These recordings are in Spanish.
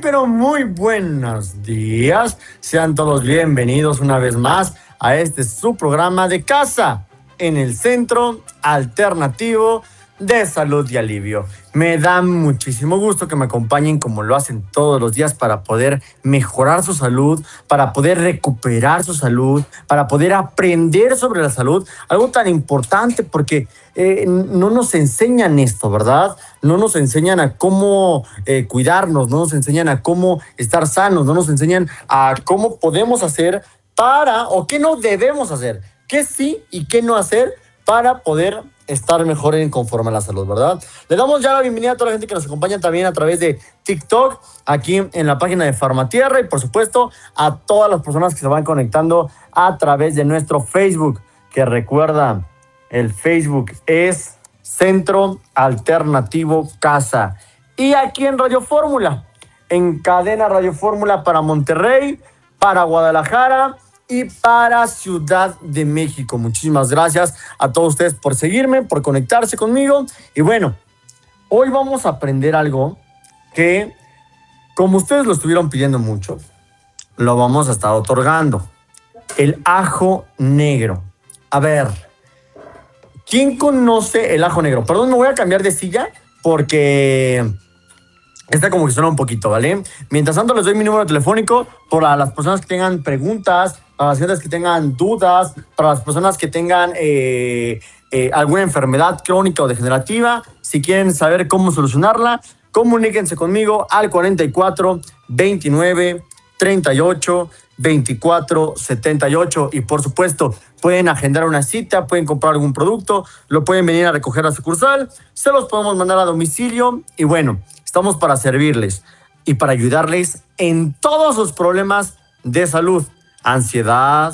pero muy buenos días. Sean todos bienvenidos una vez más a su programa de casa en el Centro Alternativo de Salud y Alivio. Me da muchísimo gusto que me acompañen como lo hacen todos los días para poder mejorar su salud, para poder recuperar su salud, para poder aprender sobre la salud, algo tan importante porque no nos enseñan esto, ¿verdad? No nos enseñan a cómo cuidarnos, no nos enseñan a cómo estar sanos, no nos enseñan a cómo podemos hacer o qué no debemos hacer, qué sí y qué no hacer para poder estar mejor en conforme a la salud, ¿verdad? Le damos ya la bienvenida a toda la gente que nos acompaña también a través de TikTok, aquí en la página de Farmatierra, y por supuesto a todas las personas que se van conectando a través de nuestro Facebook, que recuerda, el Facebook es Centro Alternativo Casa. Y aquí en Radio Fórmula, en cadena Radio Fórmula para Monterrey, para Guadalajara y para Ciudad de México. Muchísimas gracias a todos ustedes por seguirme, por conectarse conmigo. Y bueno, hoy vamos a aprender algo que, como ustedes lo estuvieron pidiendo mucho, lo vamos a estar otorgando. El ajo negro. A ver, ¿quién conoce el ajo negro? Perdón, me voy a cambiar de silla porque esta como que suena un poquito, ¿vale? Mientras tanto, les doy mi número telefónico para las personas que tengan preguntas, para las personas que tengan dudas, para las personas que tengan alguna enfermedad crónica o degenerativa. Si quieren saber cómo solucionarla, comuníquense conmigo al 44 29 38 24 78. Y por supuesto, pueden agendar una cita, pueden comprar algún producto, lo pueden venir a recoger a sucursal, se los podemos mandar a domicilio. Y bueno, estamos para servirles y para ayudarles en todos sus problemas de salud. Ansiedad,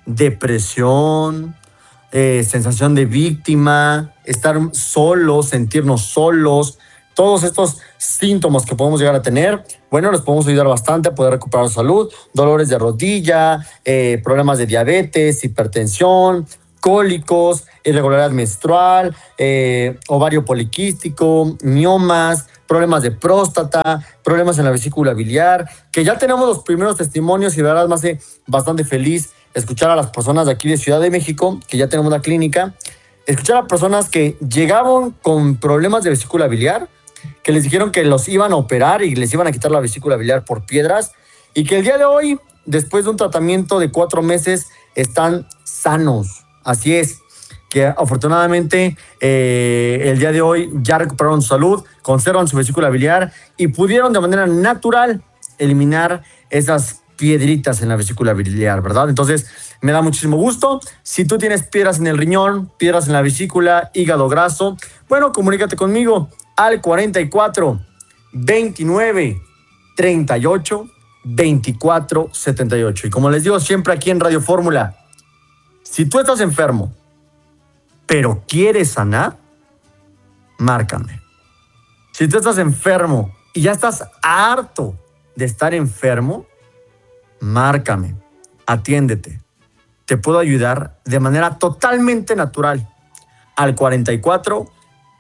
depresión, sensación de víctima, estar solos, sentirnos solos, todos estos síntomas que podemos llegar a tener, bueno, les podemos ayudar bastante a poder recuperar salud, dolores de rodilla, problemas de diabetes, hipertensión, cólicos, irregularidad menstrual, ovario poliquístico, miomas, problemas de próstata, problemas en la vesícula biliar, que ya tenemos los primeros testimonios y de verdad me hace bastante feliz escuchar a las personas de aquí de Ciudad de México, que ya tenemos la clínica, escuchar a personas que llegaban con problemas de vesícula biliar, que les dijeron que los iban a operar y les iban a quitar la vesícula biliar por piedras, y que el día de hoy, después de un tratamiento de 4 meses, están sanos. Así es, que afortunadamente el día de hoy ya recuperaron su salud, conservan su vesícula biliar y pudieron de manera natural eliminar esas piedritas en la vesícula biliar, ¿verdad? Entonces, me da muchísimo gusto. Si tú tienes piedras en el riñón, piedras en la vesícula, hígado graso, bueno, comunícate conmigo al 44 29 38 24 78. Y como les digo siempre aquí en Radio Fórmula, si tú estás enfermo, pero quieres sanar, márcame. Si tú estás enfermo y ya estás harto de estar enfermo, márcame, atiéndete. Te puedo ayudar de manera totalmente natural al 44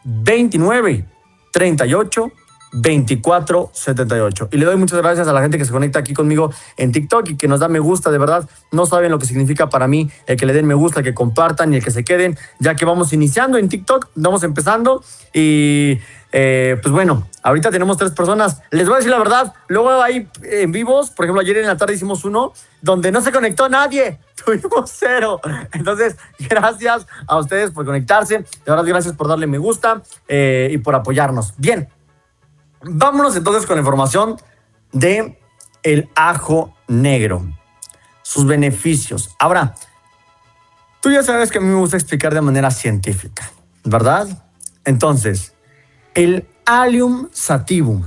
29 38 24 78. Y le doy muchas gracias a la gente que se conecta aquí conmigo en TikTok y que nos da me gusta. De verdad, no saben lo que significa para mí el que le den me gusta, el que compartan y el que se queden, ya que vamos iniciando en TikTok, vamos empezando. Y pues bueno, ahorita tenemos 3 personas. Les voy a decir la verdad, luego hay en vivos, por ejemplo, ayer en la tarde hicimos uno donde no se conectó nadie, tuvimos 0. Entonces, gracias a ustedes por conectarse, de verdad, gracias por darle me gusta y por apoyarnos. Bien, vámonos entonces con la información de el ajo negro, sus beneficios. Ahora, tú ya sabes que a mí me gusta explicar de manera científica, ¿verdad? Entonces, el Allium sativum,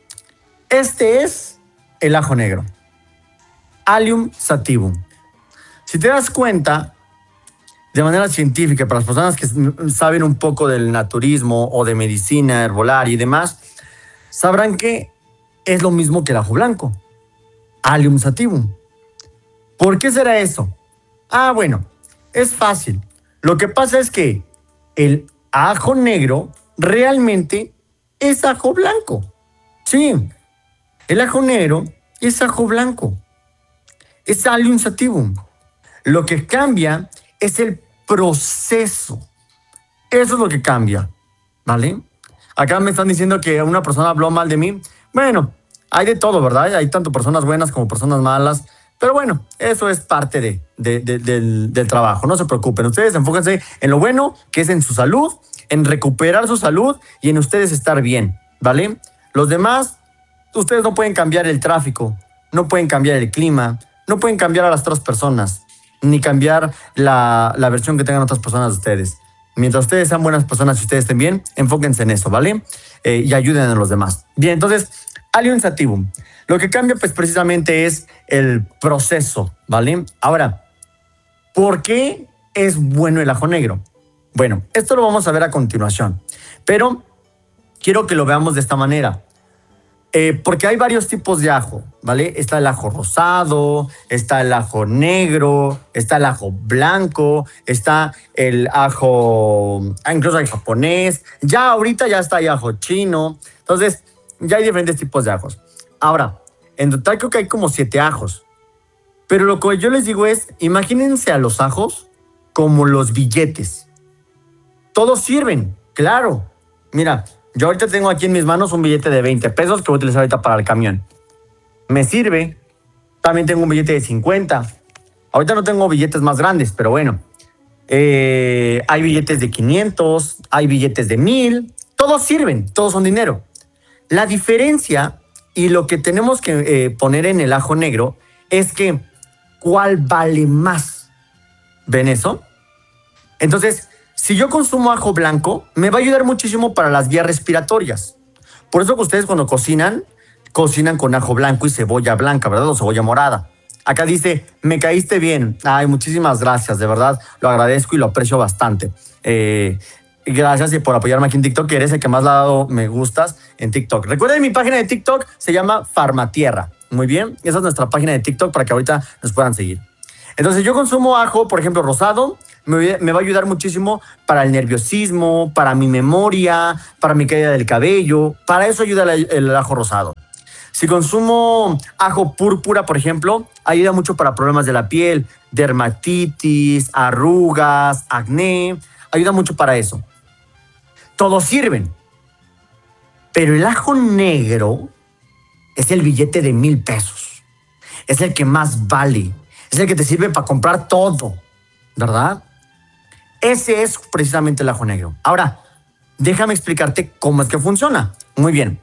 este es el ajo negro. Allium sativum. Si te das cuenta, de manera científica, para las personas que saben un poco del naturismo o de medicina herbolaria y demás, sabrán que es lo mismo que el ajo blanco, Allium sativum. ¿Por qué será eso? Bueno, es fácil. Lo que pasa es que el ajo negro realmente es ajo blanco. Sí, El ajo negro es ajo blanco, es Allium sativum. Lo que cambia es el proceso. Eso es lo que cambia, ¿vale? Acá me están diciendo que una persona habló mal de mí. Bueno, hay de todo, ¿verdad? Hay tanto personas buenas como personas malas. Pero bueno, eso es parte del trabajo. No se preocupen. Ustedes enfóquense en lo bueno, que es en su salud, en recuperar su salud y en ustedes estar bien, ¿vale? Los demás, ustedes no pueden cambiar el tráfico, no pueden cambiar el clima, no pueden cambiar a las otras personas, ni cambiar la versión que tengan otras personas de ustedes. Mientras ustedes sean buenas personas y ustedes estén bien, enfóquense en eso, ¿vale? Y ayuden a los demás. Bien, entonces, Allium sativum. Lo que cambia, pues, precisamente es el proceso, ¿vale? Ahora, ¿por qué es bueno el ajo negro? Bueno, esto lo vamos a ver a continuación, pero quiero que lo veamos de esta manera. Porque hay varios tipos de ajo, ¿vale? Está el ajo rosado, está el ajo negro, está el ajo blanco, está el ajo, incluso hay japonés, ya ahorita ya está hay ajo chino, entonces ya hay diferentes tipos de ajos. Ahora, en total creo que hay como 7 ajos, pero lo que yo les digo es, imagínense a los ajos como los billetes. Todos sirven, claro. Mira, yo ahorita tengo aquí en mis manos un billete de 20 pesos que voy a utilizar ahorita para el camión. Me sirve. También tengo un billete de 50. Ahorita no tengo billetes más grandes, pero bueno. Hay billetes de 500, hay billetes de 1000. Todos sirven, todos son dinero. La diferencia y lo que tenemos que poner en el ajo negro es que ¿cuál vale más? ¿Ven eso? Entonces, si yo consumo ajo blanco, me va a ayudar muchísimo para las vías respiratorias. Por eso que ustedes cuando cocinan con ajo blanco y cebolla blanca, ¿verdad? O cebolla morada. Acá dice, me caíste bien. Ay, muchísimas gracias, de verdad. Lo agradezco y lo aprecio bastante. Gracias por apoyarme aquí en TikTok, que eres el que más le ha dado me gustas en TikTok. Recuerden, mi página de TikTok se llama Farmatierra. Muy bien, esa es nuestra página de TikTok para que ahorita nos puedan seguir. Entonces, yo consumo ajo, por ejemplo, rosado. Me va a ayudar muchísimo para el nerviosismo, para mi memoria, para mi caída del cabello. Para eso ayuda el ajo rosado. Si consumo ajo púrpura, por ejemplo, ayuda mucho para problemas de la piel, dermatitis, arrugas, acné. Ayuda mucho para eso. Todos sirven. Pero el ajo negro es el billete de 1000 pesos. Es el que más vale. Es el que te sirve para comprar todo, ¿verdad? Ese es precisamente el ajo negro. Ahora, déjame explicarte cómo es que funciona. Muy bien.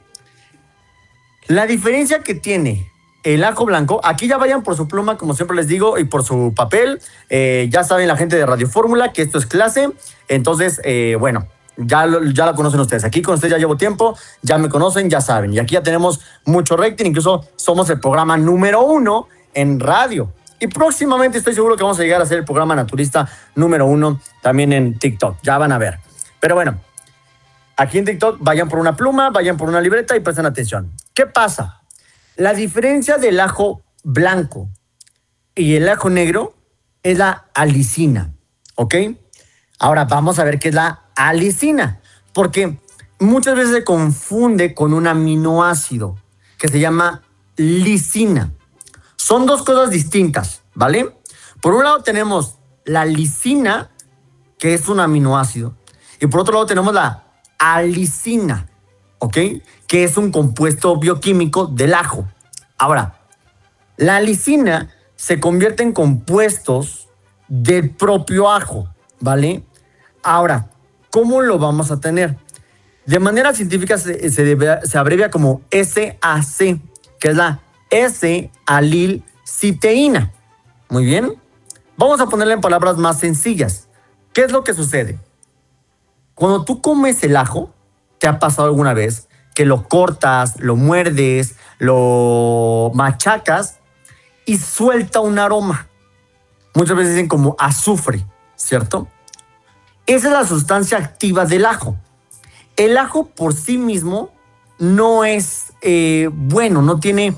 La diferencia que tiene el ajo blanco, aquí ya vayan por su pluma, como siempre les digo, y por su papel. Ya saben la gente de Radio Fórmula que esto es clase. Entonces, bueno, ya la conocen ustedes. Aquí con ustedes ya llevo tiempo, ya me conocen, ya saben. Y aquí ya tenemos mucho rating, incluso somos el programa número 1 en radio. Y próximamente estoy seguro que vamos a llegar a ser el programa naturista número 1 también en TikTok. Ya van a ver. Pero bueno, aquí en TikTok vayan por una pluma, vayan por una libreta y presten atención. ¿Qué pasa? La diferencia del ajo blanco y el ajo negro es la alicina, ¿ok? Ahora vamos a ver qué es la alicina, porque muchas veces se confunde con un aminoácido que se llama lisina. Son dos cosas distintas, ¿vale? Por un lado tenemos la lisina, que es un aminoácido, y por otro lado tenemos la alicina, ¿ok? Que es un compuesto bioquímico del ajo. Ahora, la alicina se convierte en compuestos del propio ajo, ¿vale? Ahora, ¿cómo lo vamos a tener? De manera científica se abrevia como SAC, que es la S-alilciteína. Muy bien. Vamos a ponerle en palabras más sencillas. ¿Qué es lo que sucede? Cuando tú comes el ajo, ¿te ha pasado alguna vez que lo cortas, lo muerdes, lo machacas y suelta un aroma? Muchas veces dicen como azufre, ¿cierto? Esa es la sustancia activa del ajo. El ajo por sí mismo no es bueno, no tiene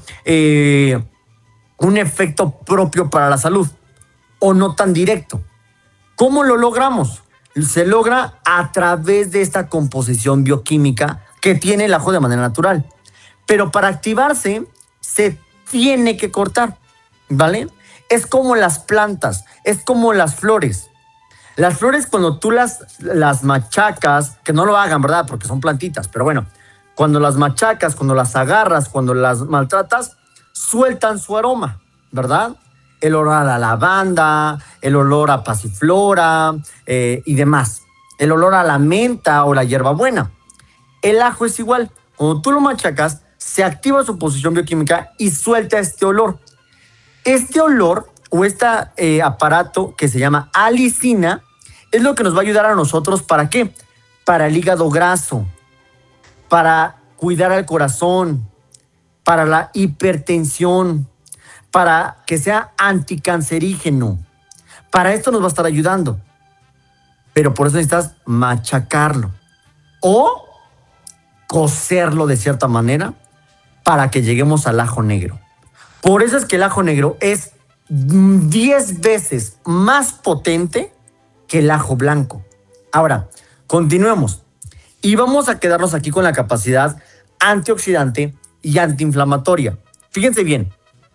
un efecto propio para la salud o no tan directo. ¿Cómo lo logramos? Se logra a través de esta composición bioquímica que tiene el ajo de manera natural. Pero para activarse se tiene que cortar, ¿vale? Es como las plantas, es como las flores. Las flores cuando tú las machacas, que no lo hagan, ¿verdad? Porque son plantitas, pero bueno, cuando las machacas, cuando las agarras, cuando las maltratas, sueltan su aroma, ¿verdad? El olor a la lavanda, el olor a pasiflora y demás. El olor a la menta o la hierbabuena. El ajo es igual. Cuando tú lo machacas, se activa su posición bioquímica y suelta este olor. Este olor o este aparato que se llama alicina es lo que nos va a ayudar a nosotros. ¿Para qué? Para el hígado graso, para cuidar al corazón, para la hipertensión, para que sea anticancerígeno. Para esto nos va a estar ayudando. Pero por eso necesitas machacarlo o cocerlo de cierta manera para que lleguemos al ajo negro. Por eso es que el ajo negro es 10 veces más potente que el ajo blanco. Ahora, continuemos. Y vamos a quedarnos aquí con la capacidad antioxidante y antiinflamatoria. Fíjense bien.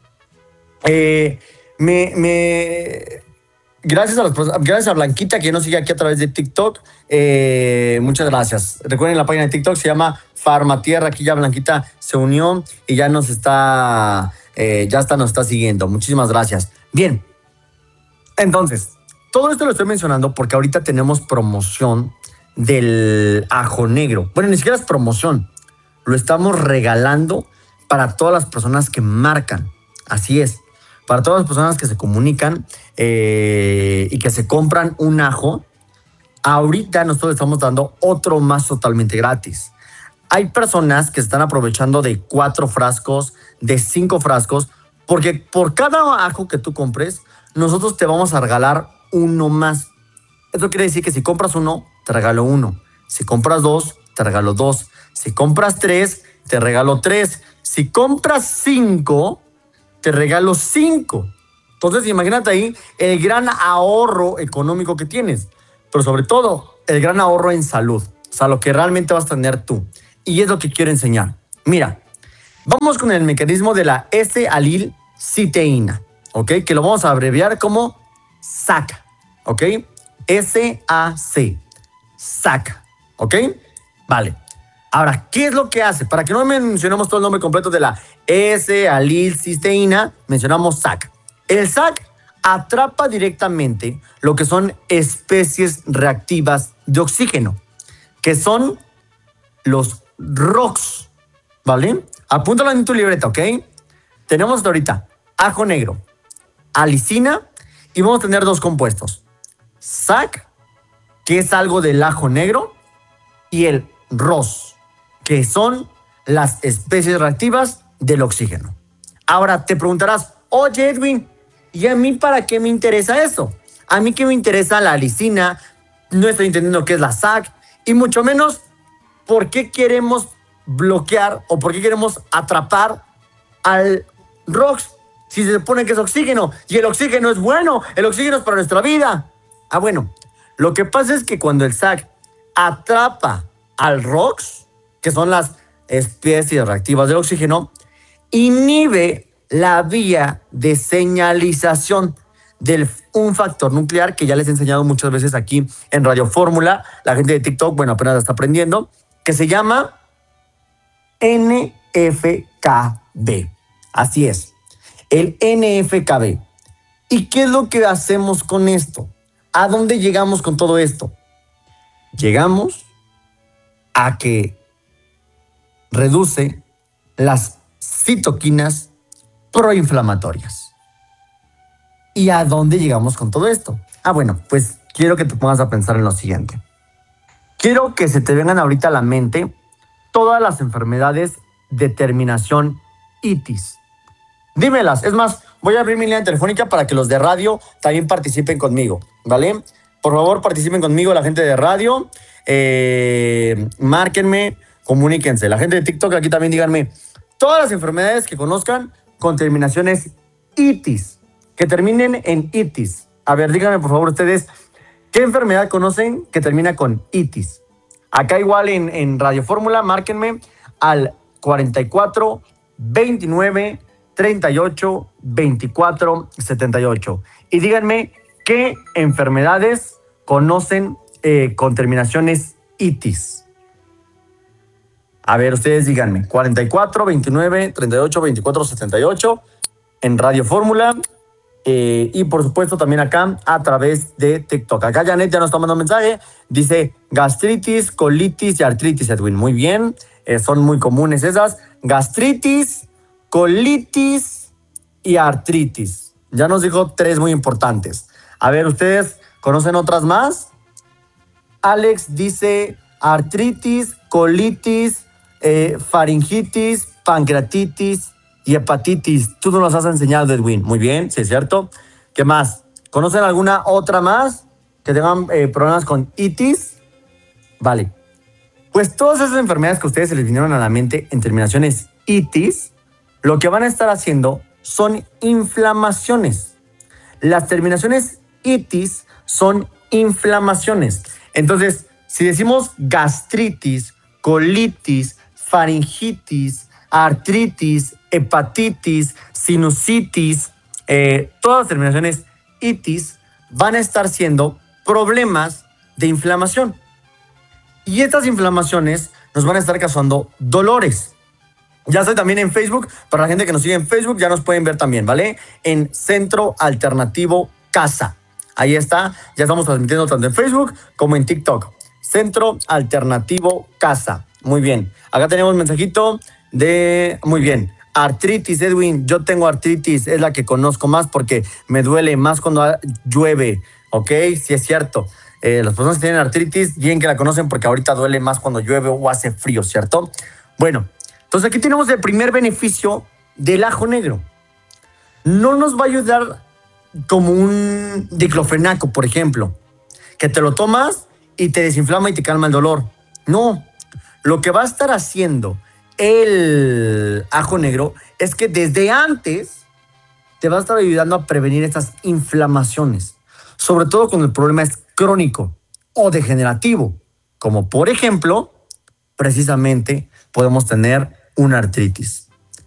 Gracias a Blanquita que nos sigue aquí a través de TikTok. Muchas gracias. Recuerden la página de TikTok, se llama Farmatierra. Aquí ya Blanquita se unió y ya nos está siguiendo. Muchísimas gracias. Bien, entonces, todo esto lo estoy mencionando porque ahorita tenemos promoción del ajo negro. Bueno, ni siquiera es promoción. Lo estamos regalando para todas las personas que marcan. Así es. Para todas las personas que se comunican y que se compran un ajo, ahorita nosotros estamos dando otro más totalmente gratis. Hay personas que se están aprovechando de 4 frascos, de 5 frascos, porque por cada ajo que tú compres, nosotros te vamos a regalar uno más. Eso quiere decir que si compras uno, te regalo uno. Si compras 2, te regalo 2. Si compras 3, te regalo 3. Si compras 5, te regalo 5. Entonces, imagínate ahí el gran ahorro económico que tienes, pero sobre todo el gran ahorro en salud, o sea, lo que realmente vas a tener tú. Y es lo que quiero enseñar. Mira, vamos con el mecanismo de la S-alilciteína, ¿ok? Que lo vamos a abreviar como SAC, ¿ok? S-A-C, SAC, ¿ok? Vale. Ahora, ¿qué es lo que hace? Para que no mencionemos todo el nombre completo de la S-alilcisteína, mencionamos SAC. El SAC atrapa directamente lo que son especies reactivas de oxígeno, que son los ROX, ¿vale? Apúntalo en tu libreta, ¿ok? Tenemos hasta ahorita ajo negro, alicina y vamos a tener 2 compuestos. SAC, que es algo del ajo negro, y el ROS, que son las especies reactivas del oxígeno. Ahora te preguntarás, oye Edwin, ¿y a mí para qué me interesa eso? A mí que me interesa la alicina, no estoy entendiendo qué es la SAC, y mucho menos por qué queremos bloquear o por qué queremos atrapar al ROX si se supone que es oxígeno, y el oxígeno es bueno, el oxígeno es para nuestra vida. Ah, bueno, lo que pasa es que cuando el SAC atrapa al ROX, que son las especies reactivas del oxígeno, inhibe la vía de señalización de un factor nuclear que ya les he enseñado muchas veces aquí en Radio Fórmula. La gente de TikTok, bueno, apenas la está aprendiendo, que se llama NFKB. Así es, el NFKB. ¿Y qué es lo que hacemos con esto? ¿A dónde llegamos con todo esto? Llegamos a que reduce las citoquinas proinflamatorias. ¿Y a dónde llegamos con todo esto? Ah, bueno, pues quiero que te pongas a pensar en lo siguiente. Quiero que se te vengan ahorita a la mente todas las enfermedades de terminación itis. Dímelas. Es más, voy a abrir mi línea telefónica para que los de radio también participen conmigo, ¿vale? Por favor, participen conmigo la gente de radio. Márquenme, comuníquense. La gente de TikTok aquí también díganme todas las enfermedades que conozcan con terminaciones itis, que terminen en itis. A ver, díganme por favor ustedes, ¿qué enfermedad conocen que termina con itis? Acá igual en Radio Fórmula, márquenme al 44 29 38 24 78. Y díganme qué enfermedades conocen con terminaciones itis. A ver, ustedes díganme. 44 29 38 24 78 en Radio Fórmula. Y por supuesto también acá a través de TikTok. Acá Janet ya nos está mandando un mensaje. Dice gastritis, colitis y artritis, Edwin. Muy bien. Son muy comunes esas. Gastritis, colitis y artritis. Ya nos dijo 3 muy importantes. A ver, ¿ustedes conocen otras más? Alex dice artritis, colitis, faringitis, pancreatitis y hepatitis. Tú nos las has enseñado, Edwin. Muy bien, sí es cierto. ¿Qué más? ¿Conocen alguna otra más que tengan problemas con itis? Vale. Pues todas esas enfermedades que a ustedes se les vinieron a la mente en terminaciones itis, lo que van a estar haciendo son inflamaciones. Las terminaciones itis son inflamaciones. Entonces, si decimos gastritis, colitis, faringitis, artritis, hepatitis, sinusitis, todas las terminaciones itis van a estar siendo problemas de inflamación. Y estas inflamaciones nos van a estar causando dolores. Ya estoy también en Facebook. Para la gente que nos sigue en Facebook, ya nos pueden ver también, ¿vale? En Centro Alternativo Casa. Ahí está. Ya estamos transmitiendo tanto en Facebook como en TikTok. Centro Alternativo Casa. Muy bien. Acá tenemos un mensajito de... Muy bien. Artritis, Edwin. Yo tengo artritis. Es la que conozco más porque me duele más cuando llueve. ¿Ok? Sí es cierto. Las personas que tienen artritis, bien que la conocen porque ahorita duele más cuando llueve o hace frío, ¿cierto? Bueno, entonces aquí tenemos el primer beneficio del ajo negro. No nos va a ayudar como un diclofenaco, por ejemplo, que te lo tomas y te desinflama y te calma el dolor. No, lo que va a estar haciendo el ajo negro es que desde antes te va a estar ayudando a prevenir estas inflamaciones, sobre todo cuando el problema es crónico o degenerativo, como por ejemplo, precisamente podemos tener una artritis.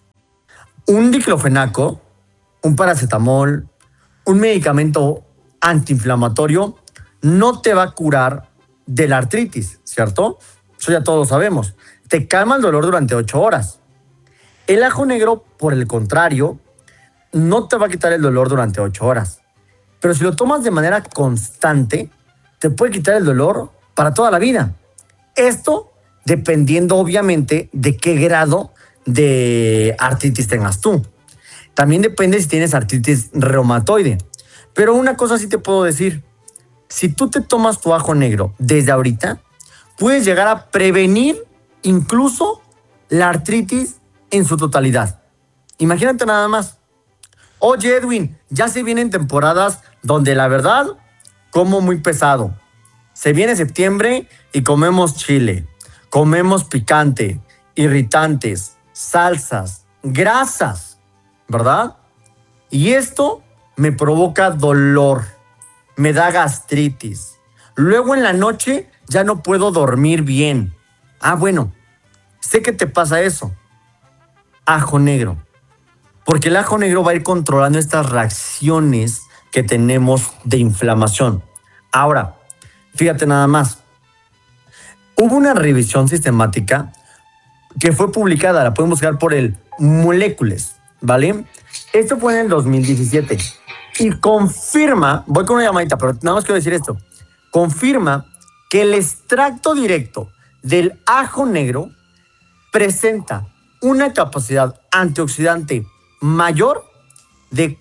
Un diclofenaco, un paracetamol, un medicamento antiinflamatorio no te va a curar de la artritis, ¿cierto? Eso ya todos sabemos. Te calma el dolor durante 8 horas. El ajo negro, por el contrario, no te va a quitar el dolor durante 8 horas. Pero si lo tomas de manera constante, te puede quitar el dolor para toda la vida. Esto dependiendo obviamente de qué grado de artritis tengas tú. También depende si tienes artritis reumatoide. Pero una cosa sí te puedo decir. Si tú te tomas tu ajo negro desde ahorita, puedes llegar a prevenir incluso la artritis en su totalidad. Imagínate nada más. Oye, Edwin, ya se vienen temporadas donde la verdad como muy pesado. Se viene septiembre y comemos chile, comemos picante, irritantes, salsas, grasas, ¿verdad? Y esto me provoca dolor, me da gastritis. Luego en la noche ya no puedo dormir bien. Bueno, sé que te pasa eso. Ajo negro. Porque el ajo negro va a ir controlando estas reacciones que tenemos de inflamación. Ahora, fíjate nada más. Hubo una revisión sistemática que fue publicada, la pueden buscar por el Molécules, ¿vale? Esto fue en el 2017 y confirma, voy con una llamadita, pero nada más quiero decir esto, confirma que el extracto directo del ajo negro presenta una capacidad antioxidante mayor de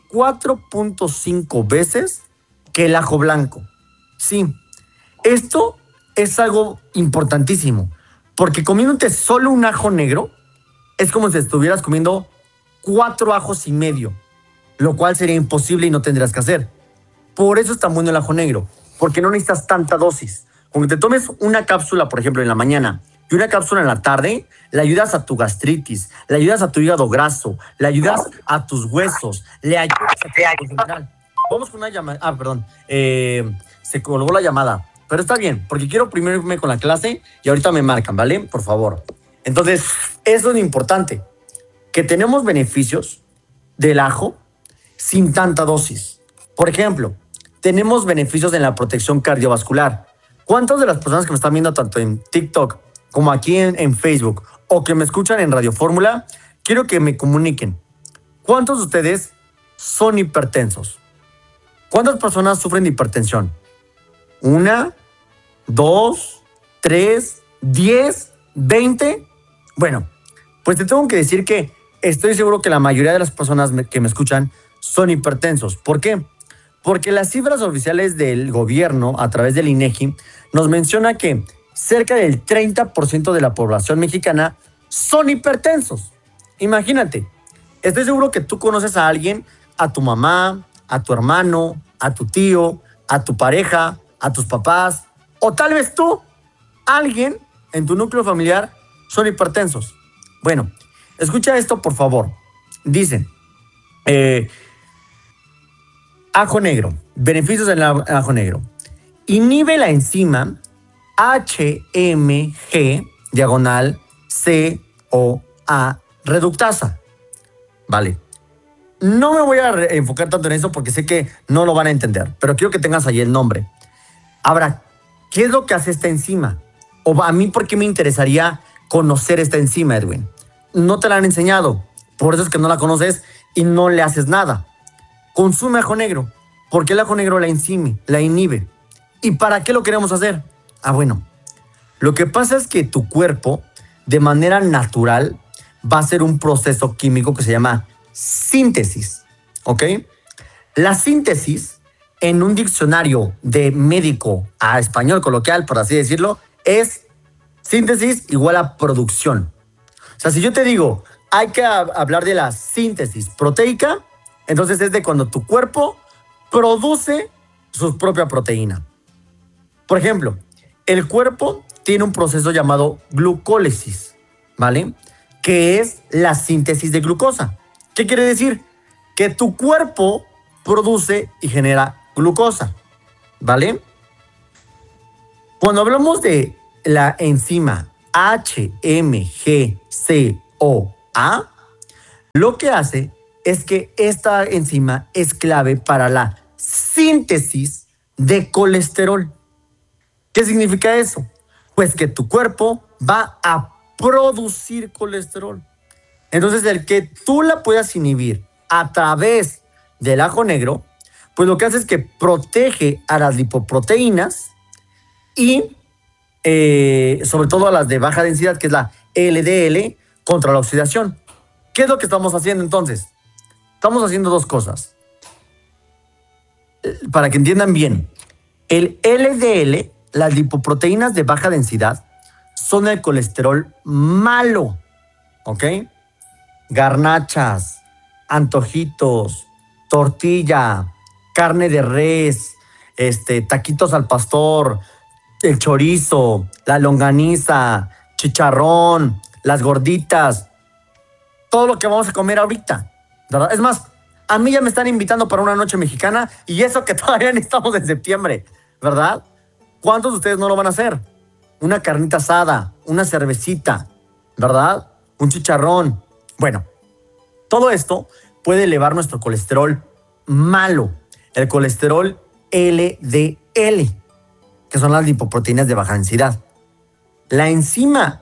4.5 veces que el ajo blanco. Sí, esto es algo importantísimo, porque comiéndote solo un ajo negro es como si estuvieras comiendo 4 ajos y medio, lo cual sería imposible y no tendrías que hacer. Por eso es tan bueno el ajo negro, porque no necesitas tanta dosis. Con que te tomes una cápsula, por ejemplo, en la mañana y una cápsula en la tarde, le ayudas a tu gastritis, le ayudas a tu hígado graso, le ayudas a tus huesos, le ayudas a tu en general. Vamos con una llamada. Perdón. Se colgó la llamada. Pero está bien, porque quiero primero irme con la clase y ahorita me marcan, ¿vale? Por favor. Entonces, eso es lo importante. que tenemos beneficios del ajo sin tanta dosis. Por ejemplo, tenemos beneficios en la protección cardiovascular. ¿Cuántas de las personas que me están viendo tanto en TikTok como aquí en Facebook o que me escuchan en Radio Fórmula, quiero que me comuniquen? ¿Cuántos de ustedes son hipertensos? ¿Cuántas personas sufren de hipertensión? ¿1, 2, 3, 10, 20? Bueno, pues te tengo que decir que estoy seguro que la mayoría de las personas que me escuchan son hipertensos. ¿Por qué? Porque las cifras oficiales del gobierno a través del INEGI nos menciona que cerca del 30% de la población mexicana son hipertensos. Imagínate, estoy seguro que tú conoces a alguien, a tu mamá, a tu hermano, a tu tío, a tu pareja, a tus papás, o tal vez tú, alguien en tu núcleo familiar son hipertensos. Bueno, escucha esto por favor. Dicen, ajo negro, beneficios del ajo negro. Inhibe la enzima HMG, diagonal CoA reductasa. Vale. No me voy a enfocar tanto en eso porque sé que no lo van a entender, pero quiero que tengas ahí el nombre. Ahora, ¿qué es lo que hace esta enzima? O a mí, ¿por qué me interesaría conocer esta enzima, Edwin? No te la han enseñado, por eso es que no la conoces y no le haces nada. Consume ajo negro, porque el ajo negro la inhibe. ¿Y para qué lo queremos hacer? Bueno, lo que pasa es que tu cuerpo, de manera natural, va a hacer un proceso químico que se llama síntesis, ¿ok? La síntesis, en un diccionario de médico a español coloquial, por así decirlo, es síntesis igual a producción. O sea, si yo te digo, hay que hablar de la síntesis proteica, entonces es de cuando tu cuerpo produce su propia proteína. Por ejemplo, el cuerpo tiene un proceso llamado glucólisis, ¿vale? Que es la síntesis de glucosa. ¿Qué quiere decir? Que tu cuerpo produce y genera glucosa, ¿vale? Cuando hablamos de la enzima HMGCoA, lo que hace es que esta enzima es clave para la síntesis de colesterol. ¿Qué significa eso? Pues que tu cuerpo va a producir colesterol. Entonces, el que tú la puedas inhibir a través del ajo negro, pues lo que hace es que protege a las lipoproteínas y sobre todo a las de baja densidad, que es la LDL, contra la oxidación. ¿Qué es lo que estamos haciendo entonces? Estamos haciendo dos cosas. Para que entiendan bien, el LDL, las lipoproteínas de baja densidad, son el colesterol malo, ¿ok? Garnachas, antojitos, tortilla, carne de res, taquitos al pastor, el chorizo, la longaniza, chicharrón, las gorditas, todo lo que vamos a comer ahorita, ¿verdad? Es más, a mí ya me están invitando para una noche mexicana y eso que todavía no estamos en septiembre, ¿verdad? ¿Cuántos de ustedes no lo van a hacer? Una carnita asada, una cervecita, ¿verdad? Un chicharrón. Bueno, todo esto puede elevar nuestro colesterol malo, el colesterol LDL, que son las lipoproteínas de baja densidad. La enzima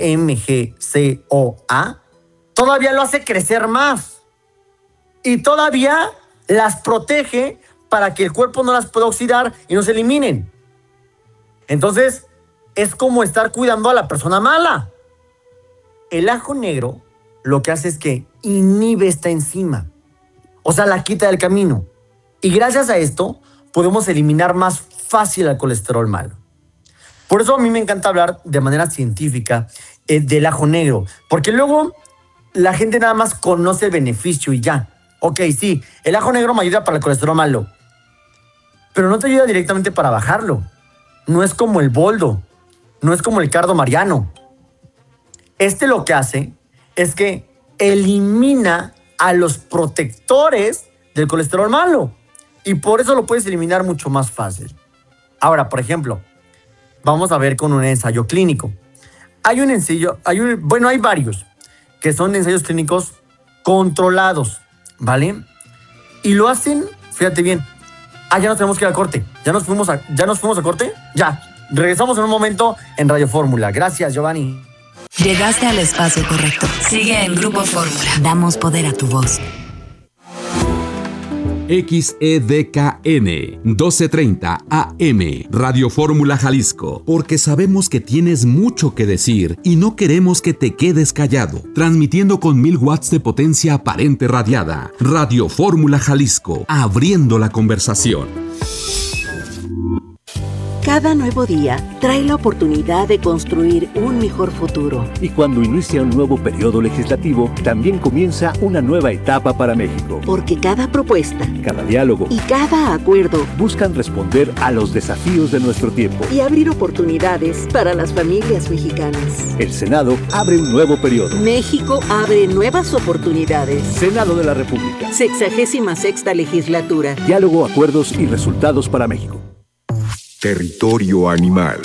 HMGCoA todavía lo hace crecer más y todavía las protege para que el cuerpo no las pueda oxidar y no se eliminen. Entonces, es como estar cuidando a la persona mala. El ajo negro lo que hace es que inhibe esta enzima, o sea, la quita del camino. Y gracias a esto podemos eliminar más fácil el colesterol malo. Por eso a mí me encanta hablar de manera científica del ajo negro, porque luego la gente nada más conoce el beneficio y ya. Ok, sí, el ajo negro me ayuda para el colesterol malo, pero no te ayuda directamente para bajarlo. No es como el boldo, no es como el cardo mariano. Lo que hace es que elimina a los protectores del colesterol malo y por eso lo puedes eliminar mucho más fácil. Ahora, por ejemplo, vamos a ver con un ensayo clínico. Hay varios, que son ensayos clínicos controlados, ¿vale? Y lo hacen, fíjate bien. Ya nos tenemos que ir al corte. ¿Ya nos fuimos a corte? Ya. Regresamos en un momento en Radio Fórmula. Gracias, Giovanni. Llegaste al espacio correcto. Sigue en Grupo Fórmula. Damos poder a tu voz. XEDKN 1230 AM Radio Fórmula Jalisco, porque sabemos que tienes mucho que decir y no queremos que te quedes callado. Transmitiendo con 1000 watts de potencia aparente radiada. Radio Fórmula Jalisco, abriendo la conversación. Cada nuevo día trae la oportunidad de construir un mejor futuro. Y cuando inicia un nuevo periodo legislativo, también comienza una nueva etapa para México. Porque cada propuesta, cada diálogo y cada acuerdo buscan responder a los desafíos de nuestro tiempo y abrir oportunidades para las familias mexicanas. El Senado abre un nuevo periodo. México abre nuevas oportunidades. Senado de la República. 66ª legislatura. Diálogo, acuerdos y resultados para México. Territorio animal.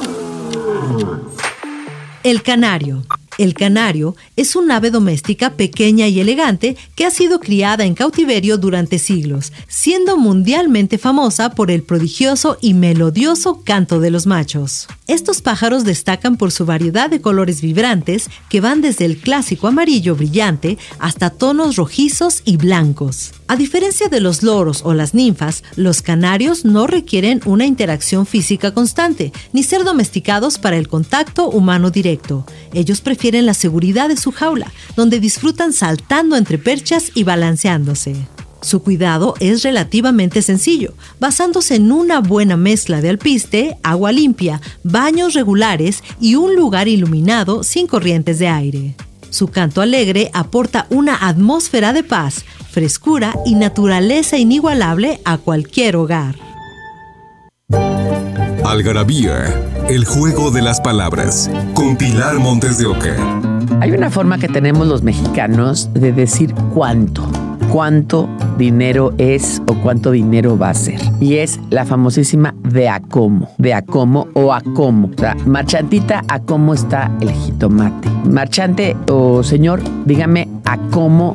El canario. El canario es un ave doméstica pequeña y elegante que ha sido criada en cautiverio durante siglos, siendo mundialmente famosa por el prodigioso y melodioso canto de los machos. Estos pájaros destacan por su variedad de colores vibrantes que van desde el clásico amarillo brillante hasta tonos rojizos y blancos. A diferencia de los loros o las ninfas, los canarios no requieren una interacción física constante, ni ser domesticados para el contacto humano directo. Ellos prefieren la seguridad de su jaula, donde disfrutan saltando entre perchas y balanceándose. Su cuidado es relativamente sencillo, basándose en una buena mezcla de alpiste, agua limpia, baños regulares y un lugar iluminado sin corrientes de aire. Su canto alegre aporta una atmósfera de paz, frescura y naturaleza inigualable a cualquier hogar. Algarabía, el juego de las palabras, con Pilar Montes de Oca. Hay una forma que tenemos los mexicanos de decir cuánto dinero es o cuánto dinero va a ser. Y es la famosísima de a cómo o a cómo. O sea, marchantita, ¿a cómo está el jitomate? Marchante o señor, dígame a cómo